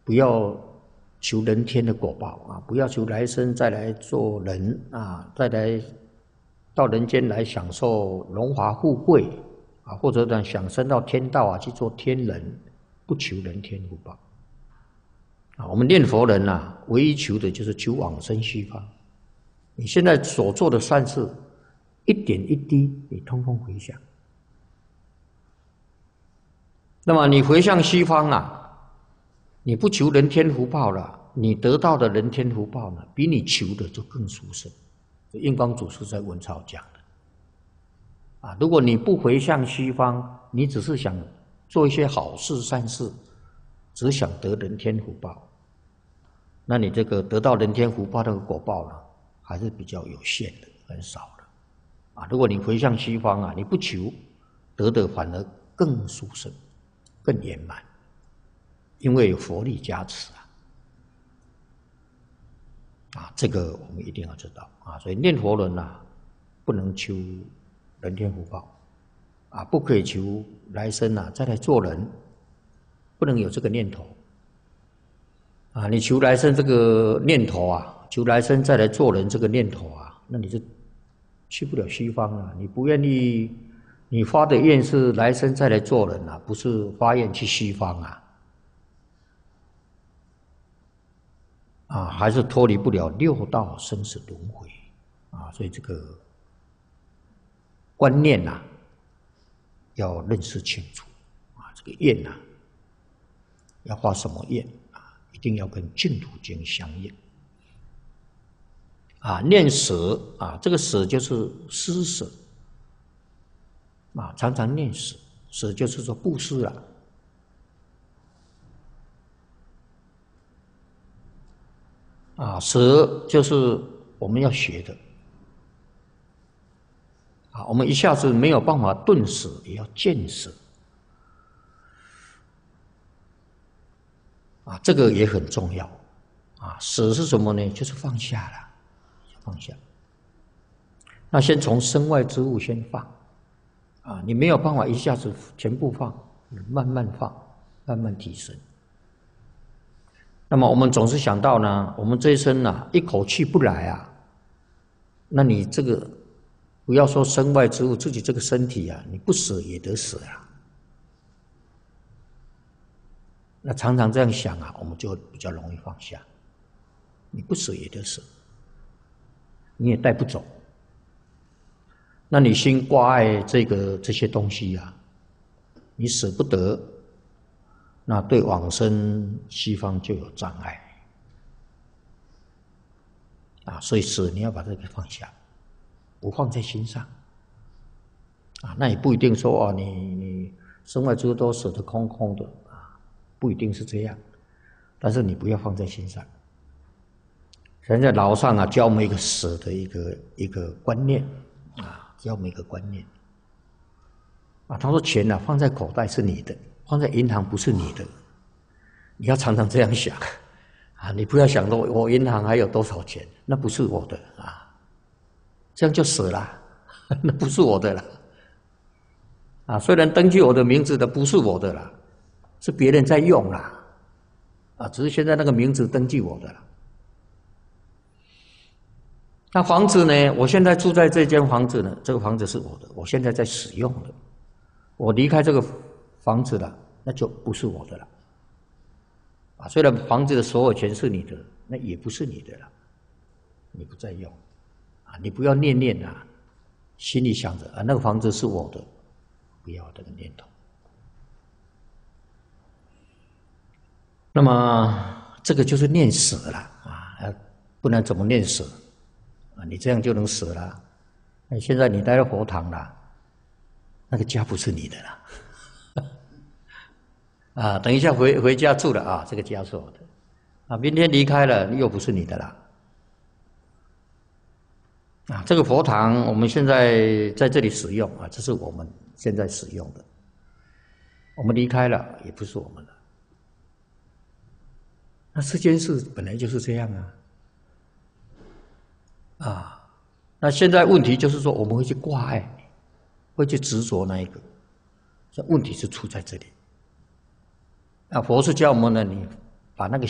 不要求人天的果报啊，不要求来生再来做人啊，再来到人间来享受荣华富贵啊，或者呢想升到天道啊去做天人，不求人天福报啊。我们念佛人啊，唯一求的就是求往生西方。你现在所做的善事，一点一滴，你通通回向。那么你回向西方啊，你不求人天福报了，你得到的人天福报呢，比你求的就更殊胜。印光祖师在文钞讲的啊，如果你不回向西方，你只是想做一些好事善事，只想得人天福报，那你这个得到人天福报的果报呢，还是比较有限的，很少的啊。如果你回向西方啊，你不求，得的反而更殊胜，更圆满，因为有佛力加持啊，这个我们一定要知道啊。所以念佛人啊，不能求人天福报啊，不可以求来生啊再来做人，不能有这个念头啊。你求来生这个念头啊，求来生再来做人这个念头啊，那你就去不了西方啊。你不愿意，你发的愿是来生再来做人啊，不是发愿去西方啊，还是脱离不了六道生死轮回啊。所以这个观念啊，要认识清楚啊。这个愿啊，要发什么愿啊，一定要跟净土经相应啊。念舍啊，这个舍就是施舍啊，常常念舍，舍就是说布施了啊。舍就是我们要学的啊，我们一下子没有办法顿舍，也要渐舍啊，这个也很重要啊。舍是什么呢？就是放下了，放下。那先从身外之物先放啊，你没有办法一下子全部放，慢慢放，慢慢提升。那么我们总是想到呢，我们这一生啊，一口气不来啊，那你这个不要说身外之物，自己这个身体啊，你不舍也得舍啊。那常常这样想啊，我们就比较容易放下。你不舍也得舍，你也带不走。那你心挂碍这些东西啊，你舍不得，那对往生西方就有障碍啊。所以舍你要把这个放下，不放在心上啊。那也不一定说啊，你身外之物都舍得空空的啊，不一定是这样。但是你不要放在心上。人家老上啊，教我们一个舍的一个观念啊，教我们一个观念啊。他说钱啊放在口袋是你的，放在银行不是你的。你要常常这样想啊，你不要想到我银行还有多少钱，那不是我的啊，这样就舍了，那不是我的了啊。虽然登记我的名字的不是我的了，是别人在用啦啊，只是现在那个名字登记我的了。那房子呢？我现在住在这间房子呢，这个房子是我的，我现在在使用的。我离开这个房子了，那就不是我的了。啊，虽然房子的所有权是你的，那也不是你的了，你不再用啊，你不要念念啊，心里想着啊，那个房子是我的，不要这个念头。那么这个就是念舍了啊，不然怎么念舍？你这样就能舍了。现在你待在佛堂了，那个家不是你的了啊！等一下回家住了啊，这个家是我的啊。明天离开了，又不是你的了啊。这个佛堂我们现在在这里使用啊，这是我们现在使用的。我们离开了，也不是我们的。那这件事本来就是这样啊，那现在问题就是说，我们会去挂碍，会去执着那一个，这问题是出在这里。那佛是教我们呢，你把那个